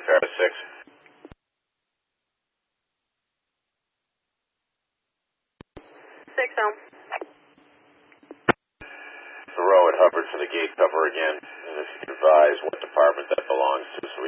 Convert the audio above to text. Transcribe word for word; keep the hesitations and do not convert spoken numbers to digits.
Travis six. six home. Thoreau at Hubbard for the gate cover again. And if you could advise what department that belongs to so